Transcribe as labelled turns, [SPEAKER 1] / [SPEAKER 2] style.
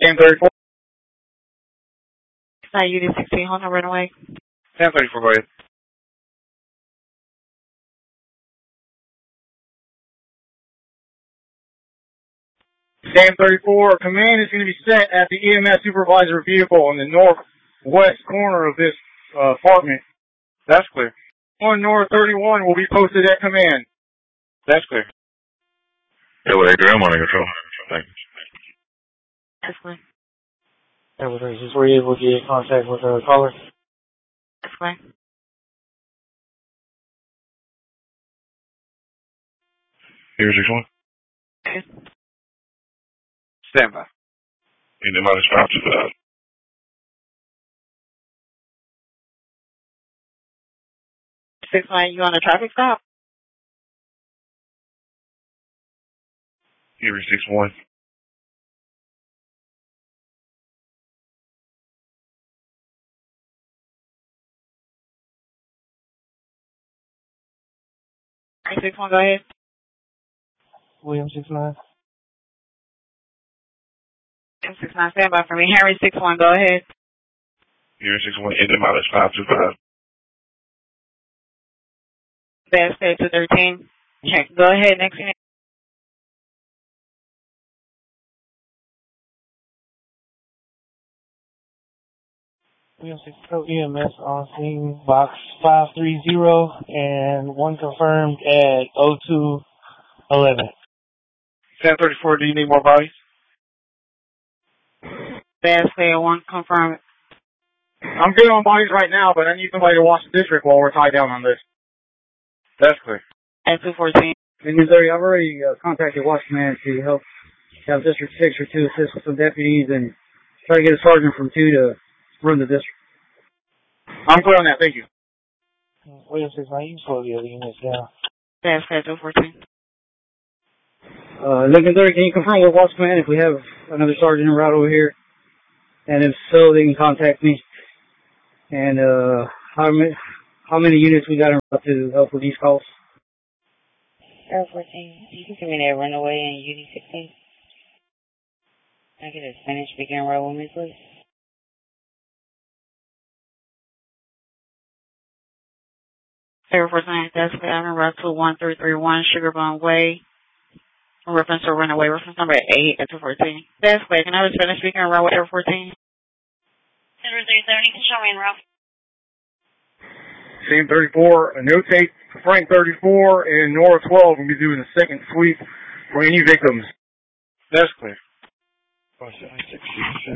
[SPEAKER 1] Sam 34.
[SPEAKER 2] It's not UD16, hold on, runaway.
[SPEAKER 1] Sam 34, go ahead. Sam 34, command is going to be set at the EMS supervisor vehicle in the northwest corner of this apartment. That's clear. On North 31 will be posted at command. That's clear.
[SPEAKER 3] LA Graham, on control. Thank you.
[SPEAKER 2] That's clear.
[SPEAKER 4] Were you able to get in contact with the caller?
[SPEAKER 2] That's clear.
[SPEAKER 3] Here, 6-1.
[SPEAKER 2] Okay.
[SPEAKER 1] Stand by.
[SPEAKER 3] In the minus 525.
[SPEAKER 2] Six line, you on a traffic stop?
[SPEAKER 3] Here, 6-1.
[SPEAKER 2] Harry 61, go ahead.
[SPEAKER 4] William 69.
[SPEAKER 2] William 69, stand by for me. Harry 61, go ahead.
[SPEAKER 3] Here, 6-1. In the minus 525.
[SPEAKER 2] Bad state 213. Check. Go ahead, next unit.
[SPEAKER 4] William 60 EMS on scene, box 530, and one confirmed at 0211.
[SPEAKER 1] Sam 34, do you need more bodies?
[SPEAKER 2] Bad state 1 confirmed.
[SPEAKER 1] I'm good on bodies right now, but I need somebody to watch the district while we're tied down on this. That's clear.
[SPEAKER 2] At 214.
[SPEAKER 5] In Missouri, I've already contacted Watch Command to help have District 6 or 2 assist with some deputies and try to get a sergeant from 2 to run the district.
[SPEAKER 1] I'm clear on that, thank you.
[SPEAKER 4] William 69, you can slow the other units down.
[SPEAKER 2] Bad state 214.
[SPEAKER 5] Lincoln 30, can you confirm with Watch Command if we have another sergeant en route over here? And if so, they can contact me. And how many units we got en route to help with these calls?
[SPEAKER 6] Air 14, you can give me that runaway and UD16. Can I get a Spanish speaking row with me, please?
[SPEAKER 2] Air 14, that's the Avenue Route 21331, Sugarbone Way. Reference to runaway, reference number 8 at 214. That's clear. Can I have a Spanish speaking row with Air 14?
[SPEAKER 6] Center 370, can show me en route.
[SPEAKER 1] Sam 34, notate Frank 34 and Nora 12 will be doing the second sweep for any victims. That's clear.